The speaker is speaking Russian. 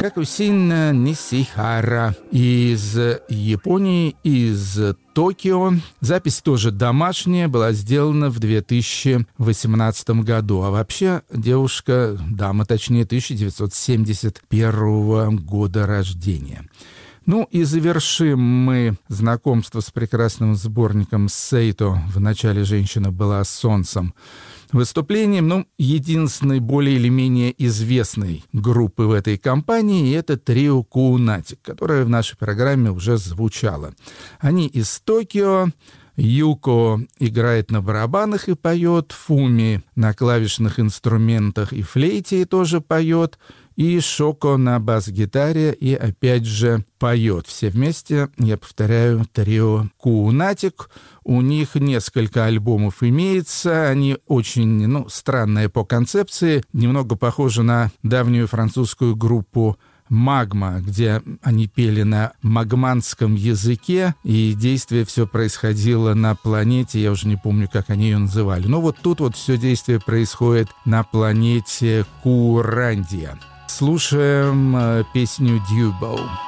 Хиракусин Нисихара из Японии, из Токио. Запись тоже домашняя, была сделана в 2018 году. А вообще девушка, дама точнее, 1971 года рождения. Ну и завершим мы знакомство с прекрасным сборником Сейто «В начале женщина была солнцем» выступлением, единственной более или менее известной группы в этой компании, это трио Куунатик, которое в нашей программе уже звучало. Они из Токио. Юко играет на барабанах и поет, Фуми на клавишных инструментах и флейте тоже поет, и Шоко на бас-гитаре и опять же поет. Все вместе, я повторяю, трио Куунатик. У них несколько альбомов имеется, они очень странные по концепции, немного похожи на давнюю французскую группу «Магма», где они пели на магманском языке, и действие все происходило на планете, я уже не помню, как они ее называли. Но вот тут вот все действие происходит на планете Курандия. Слушаем песню «Дьюбоу».